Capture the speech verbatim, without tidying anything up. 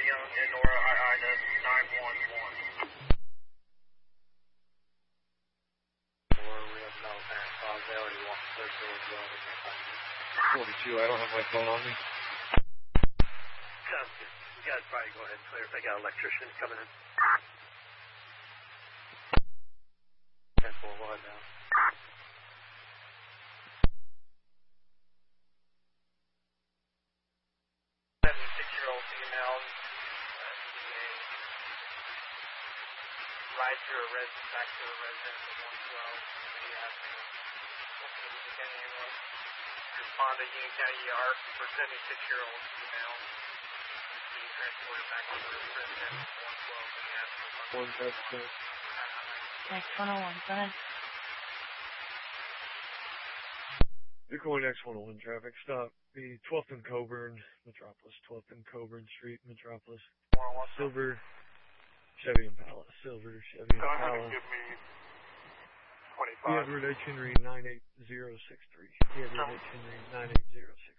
Young and Nora I I to nine one one. forty-two, I don't have my phone on me. Sounds good. You guys probably go ahead and clear if they got electricians coming in. ten four, go ahead now. seventy-six-year-old female, ride through a residence, back to a residence of one twelve. The ambulance. Respond to Union County E R for seventy-six-year-old female. Being transported back to the residence of one twelve. One traffic. Next one oh one, go ahead. Bitcoin X one oh one traffic stop. The twelfth and Coburn, Metropolis. twelfth and Coburn Street, Metropolis. Silver Chevy Impala. Silver Chevy Go ahead Impala. and give me twenty-five. Edward H. Henry nine eight zero six three. Edward H. Henry nine eight zero six three.